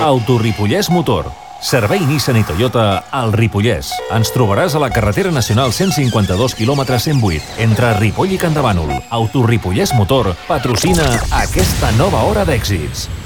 Autoripollès Motor. Servei Nissan i Toyota al Ripollès. Ens trobaràs a la carretera nacional 152 km 108, entre Ripoll i Campdevànol. Autoripollès Motor patrocina aquesta nova hora d'èxits.